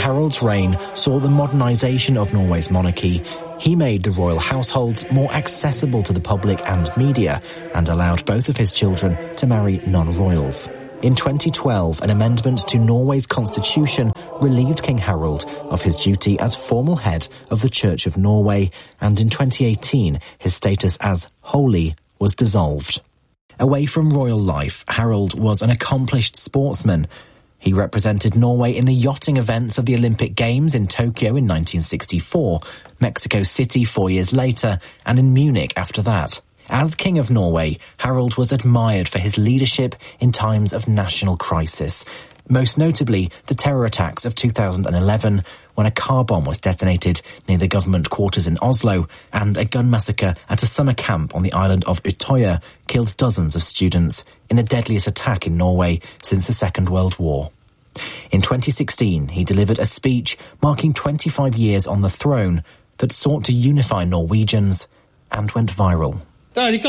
Harald's reign saw the modernisation of Norway's monarchy. He made the royal households more accessible to the public and media, and allowed both of his children to marry non-royals. In 2012, an amendment to Norway's constitution relieved King Harald of his duty as formal head of the Church of Norway, and in 2018, his status as holy was dissolved. Away from royal life, Harald was an accomplished sportsman. He represented Norway in the yachting events of the Olympic Games in Tokyo in 1964, Mexico City 4 years later, and in Munich after that. As King of Norway, Harald was admired for his leadership in times of national crisis, most notably the terror attacks of 2011, when a car bomb was detonated near the government quarters in Oslo, and a gun massacre at a summer camp on the island of Utøya killed dozens of students in the deadliest attack in Norway since the Second World War. In 2016, he delivered a speech marking 25 years on the throne that sought to unify Norwegians and went viral. It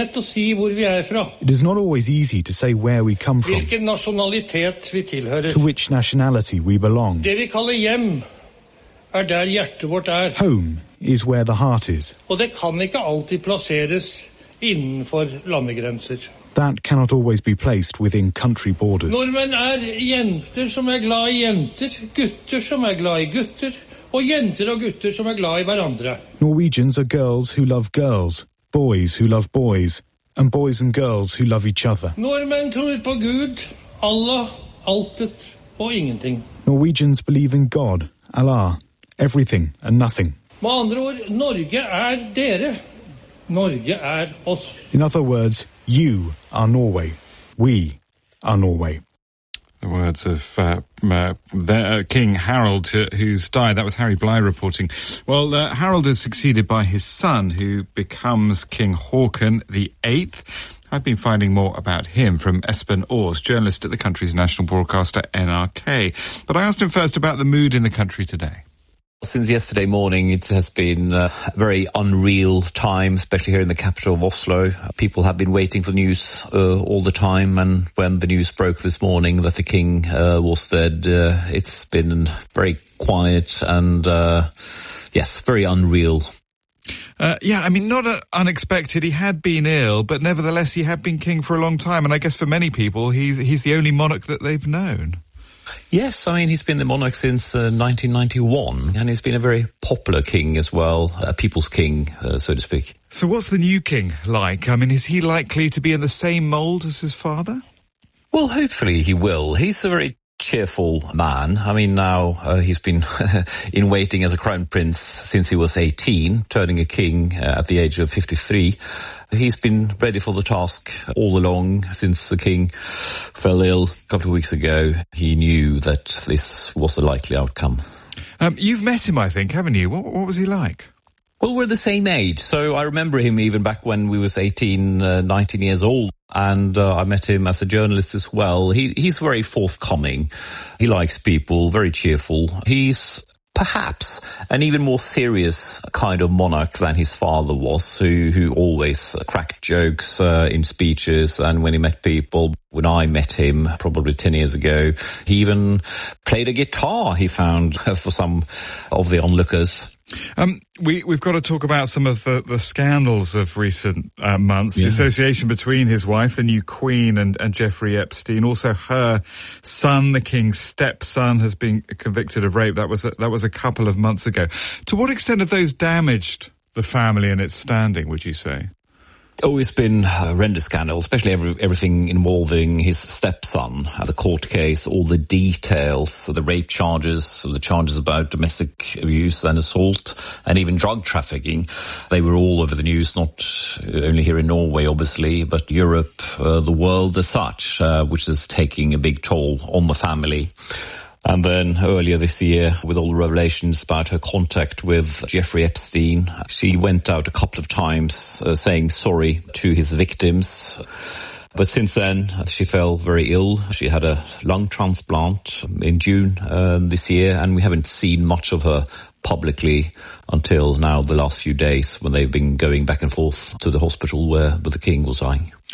is not always easy to say where we come from, to which nationality we belong. Home is where the heart is. That cannot always be placed within country borders. Norwegians are girls who love girls, boys who love boys, and boys and girls who love each other. Norwegians believe in God, Allah, everything and nothing. In other words, you are Norway. We are Norway. The words of King Harald, who's died. That was Harry Bly reporting. Well, Harald is succeeded by his son, who becomes King Haakon VIII. I've been finding more about him from Espen Aas, journalist at the country's national broadcaster NRK. But I asked him first about the mood in the country today. Since yesterday morning, it has been a very unreal time, especially here in the capital of Oslo. People have been waiting for news all the time, and when the news broke this morning that the king was dead, it's been very quiet and, yes, very unreal. Not unexpected. He had been ill, but nevertheless he had been king for a long time, and I guess for many people he's the only monarch that they've known. Yes, he's been the monarch since 1991, and he's been a very popular king as well, a people's king, so to speak. So what's the new king like? Is he likely to be in the same mould as his father? Well, hopefully he will. He's a very cheerful man. Now he's been in waiting as a crown prince since he was 18, turning a king at the age of 53. He's been ready for the task all along since the king fell ill a couple of weeks ago. He knew that this was the likely outcome. You've met him, I think, haven't you? What was he like? Well, we're the same age, so I remember him even back when we was 18, 19 years old. And I met him as a journalist as well. He's very forthcoming. He likes people, very cheerful. He's perhaps an even more serious kind of monarch than his father was, who always cracked jokes in speeches and when he met people. When I met him probably 10 years ago, he even played a guitar, he found, for some of the onlookers. We've got to talk about some of the scandals of recent months. Yes. The association between his wife, the new Queen, and Jeffrey Epstein. Also, her son, the King's stepson, has been convicted of rape. That was a couple of months ago. To what extent have those damaged the family and its standing, would you say? Oh, it's been a horrendous scandal, especially everything involving his stepson, the court case, all the details, the rape charges, the charges about domestic abuse and assault, and even drug trafficking. They were all over the news, not only here in Norway, obviously, but Europe, the world as such, which is taking a big toll on the family. And then earlier this year, with all the revelations about her contact with Jeffrey Epstein, she went out a couple of times saying sorry to his victims. But since then, she fell very ill. She had a lung transplant in June this year, and we haven't seen much of her publicly until now, the last few days, when they've been going back and forth to the hospital where the king was lying.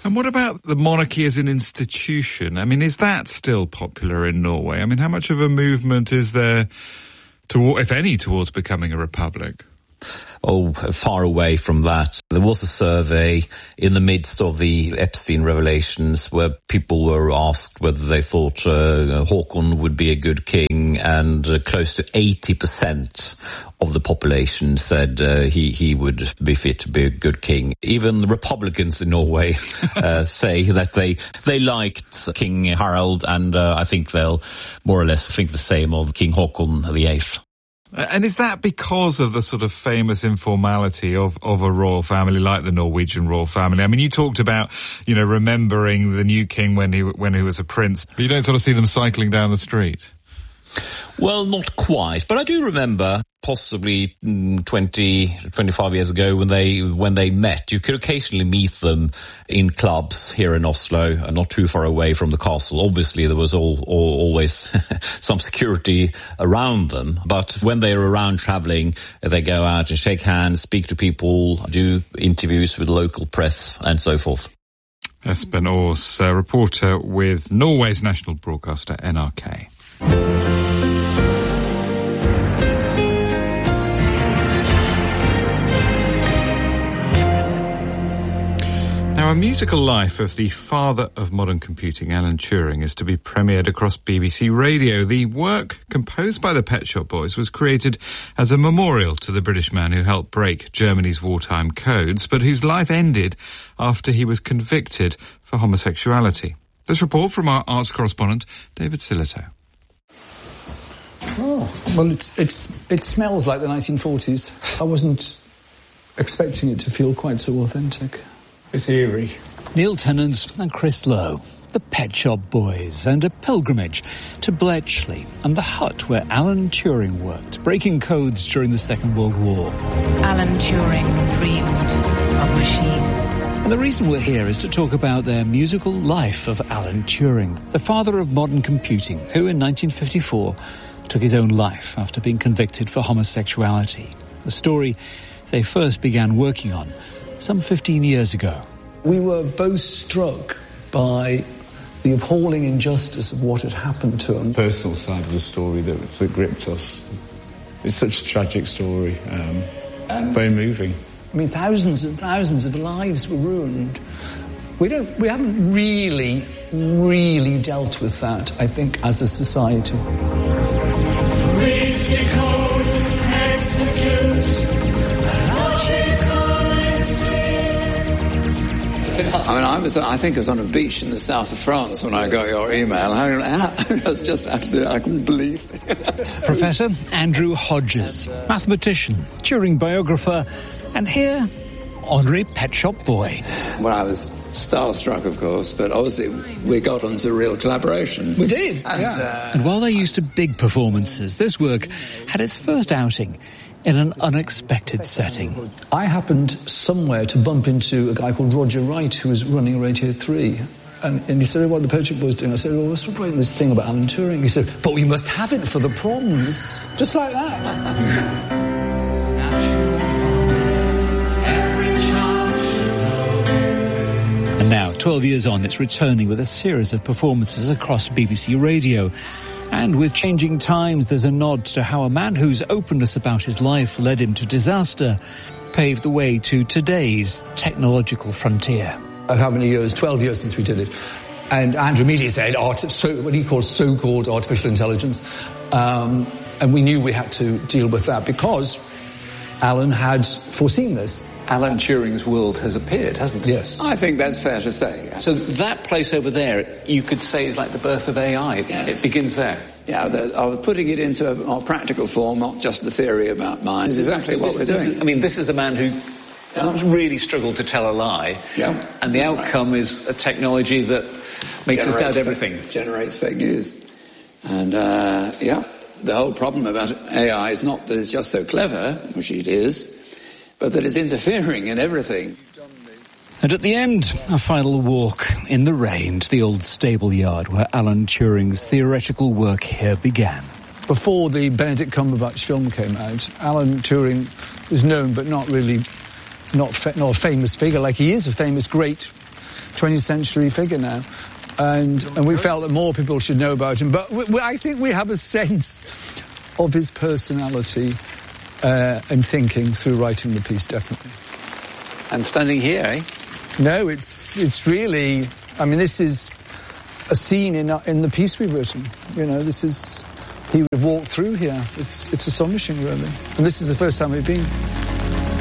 And what about the monarchy as an institution? I mean, is that still popular in Norway? I mean, how much of a movement is there, if any, towards becoming a republic? Oh, far away from that. There was a survey in the midst of the Epstein revelations where people were asked whether they thought Håkon would be a good king, and close to 80% of the population said he would be fit to be a good king. Even the Republicans in Norway say that they liked King Harald, and I think they'll more or less think the same of King Håkon VIII. And is that because of the sort of famous informality of a royal family like the Norwegian royal family? I mean, you talked about, remembering the new king when he was a prince. But you don't sort of see them cycling down the street. Well, not quite, but I do remember possibly 20, 25 years ago when they met. You could occasionally meet them in clubs here in Oslo, not too far away from the castle. Obviously, there was always some security around them, but when they're around traveling, they go out and shake hands, speak to people, do interviews with local press, and so forth. Espen Aas, reporter with Norway's national broadcaster NRK. Now, A Musical Life of the father of modern computing, Alan Turing, is to be premiered across BBC Radio. The work, composed by the Pet Shop Boys, was created as a memorial to the British man who helped break Germany's wartime codes, but whose life ended after he was convicted for homosexuality. This report from our arts correspondent, David Silito. Oh, well, it smells like the 1940s. I wasn't expecting it to feel quite so authentic. It's eerie. Neil Tennant and Chris Lowe, the Pet Shop Boys, and a pilgrimage to Bletchley and the hut where Alan Turing worked, breaking codes during the Second World War. Alan Turing dreamed of machines. And the reason we're here is to talk about their musical life of Alan Turing, the father of modern computing, who in 1954 took his own life after being convicted for homosexuality. The story they first began working on some 15 years ago. We were both struck by the appalling injustice of what had happened to him. Personal side of the story that gripped us. It's such a tragic story, and very moving. I mean, thousands and thousands of lives were ruined. We haven't really dealt with that, I think, as a society. I think I was on a beach in the south of France when I got your email. It was just absolutely, I couldn't believe it. Professor Andrew Hodges, mathematician, Turing biographer, and here, honorary Pet Shop Boy. Well, I was starstruck, of course, but obviously we got onto real collaboration. We did, And while they're used to big performances, this work had its first outing in an unexpected setting. I happened somewhere to bump into a guy called Roger Wright, who was running Radio 3. And he said, what the Pet Shop Boys doing? I said, well, let's write this thing about Alan Turing. He said, but we must have it for the proms. Just like that. And now, 12 years on, it's returning with a series of performances across BBC Radio. And with changing times, there's a nod to how a man whose openness about his life led him to disaster paved the way to today's technological frontier. How many years? 12 years since we did it. And Andrew immediately said, what he calls so-called artificial intelligence. And we knew we had to deal with that because Alan had foreseen this. Alan Turing's world has appeared, hasn't it? Yes. I think that's fair to say. Yeah. So that place over there, you could say, is like the birth of AI. Yes. It begins there. Yeah, I was putting it into a more practical form, not just the theory about mind. This is exactly what we're doing. This is a man who really struggled to tell a lie. Yeah. And the outcome is a technology that makes us doubt everything. Generates fake news. And, the whole problem about AI is not that it's just so clever, which it is, but that it's interfering in everything. And at the end, a final walk in the rain to the old stable yard where Alan Turing's theoretical work here began. Before the Benedict Cumberbatch film came out, Alan Turing was known, but not a famous figure, like he is a famous, great 20th century figure now. And we felt that more people should know about him. But I think we have a sense of his personality and thinking through writing the piece, definitely. And standing here, eh? No, it's really... I mean, this is a scene in the piece we've written. You know, this is... He would have walked through here. It's astonishing, really. And this is the first time we've been.